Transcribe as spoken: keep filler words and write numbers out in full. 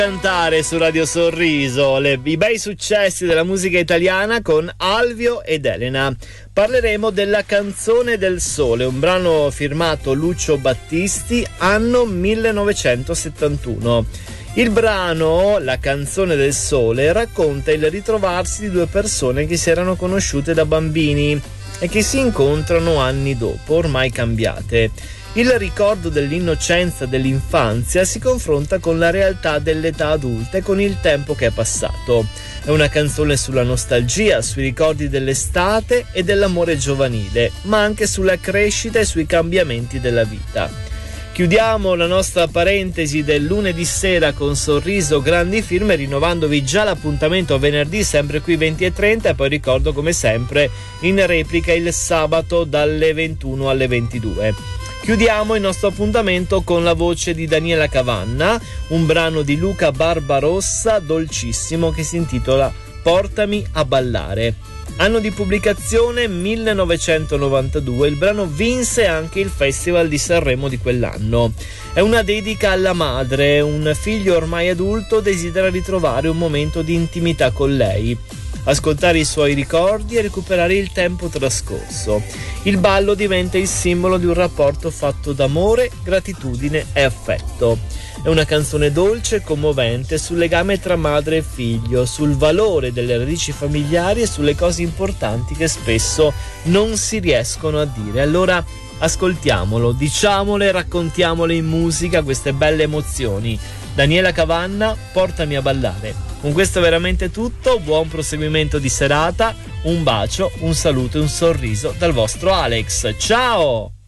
Cantare su Radio Sorriso le, i bei successi della musica italiana con Alvio ed Elena. Parleremo della Canzone del Sole, un brano firmato Lucio Battisti, anno millenovecentosettantuno. Il brano, La Canzone del Sole, racconta il ritrovarsi di due persone che si erano conosciute da bambini e che si incontrano anni dopo, ormai cambiate. Il ricordo dell'innocenza dell'infanzia si confronta con la realtà dell'età adulta e con il tempo che è passato. È una canzone sulla nostalgia, sui ricordi dell'estate e dell'amore giovanile, ma anche sulla crescita e sui cambiamenti della vita. Chiudiamo la nostra parentesi del lunedì sera con Sorriso Grandi Firme, rinnovandovi già l'appuntamento venerdì sempre qui venti e trenta, e poi ricordo come sempre in replica il sabato dalle ventuno alle ventidue. Chiudiamo il nostro appuntamento con la voce di Daniela Cavanna, un brano di Luca Barbarossa dolcissimo che si intitola Portami a ballare. Anno di pubblicazione millenovecentonovantadue, il brano vinse anche il Festival di Sanremo di quell'anno. È una dedica alla madre, un figlio ormai adulto desidera ritrovare un momento di intimità con lei, ascoltare i suoi ricordi e recuperare il tempo trascorso. Il ballo diventa il simbolo di un rapporto fatto d'amore, gratitudine e affetto. È una canzone dolce e commovente sul legame tra madre e figlio, sul valore delle radici familiari e sulle cose importanti che spesso non si riescono a dire. Allora ascoltiamolo, diciamole, raccontiamole in musica queste belle emozioni. Daniela Cavanna, Portami a ballare. Con questo è veramente tutto, buon proseguimento di serata, un bacio, un saluto e un sorriso dal vostro Alex. Ciao!